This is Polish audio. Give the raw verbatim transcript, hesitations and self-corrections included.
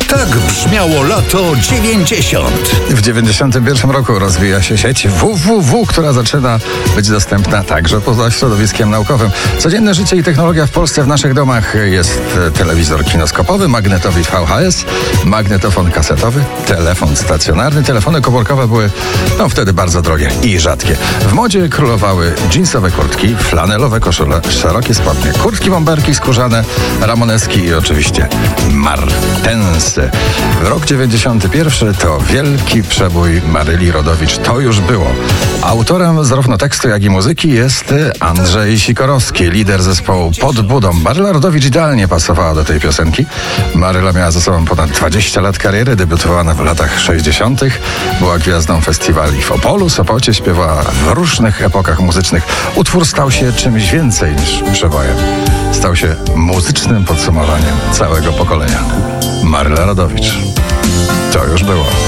Tak brzmiało lato dziewięćdziesiąt. W dziewięćdziesiątym pierwszym roku rozwija się sieć W W W, która zaczyna być dostępna także poza środowiskiem naukowym. Codzienne życie i technologia w Polsce w naszych domach jest telewizor kinoskopowy, magnetowid V H S, magnetofon kasetowy, telefon stacjonarny. Telefony komórkowe były no wtedy bardzo drogie i rzadkie. W modzie królowały dżinsowe kurtki, flanelowe koszule, szerokie spodnie, kurtki bomberki skórzane, ramoneski i oczywiście martensy. Rok dziewięćdziesiąty pierwszy to wielki przebój Maryli Rodowicz. To już było. Autorem zarówno tekstu, jak i muzyki jest Andrzej Sikorowski, lider zespołu Pod Budą. Maryla Rodowicz idealnie pasowała do tej piosenki. Maryla miała ze sobą ponad dwadzieścia lat kariery, debiutowała w latach sześćdziesiątych. Była gwiazdą festiwali w Opolu, Sopocie, śpiewała w różnych epokach muzycznych. Utwór stał się czymś więcej niż przebojem. Stał się muzycznym podsumowaniem całego pokolenia. Maryla Rodowicz. To już było.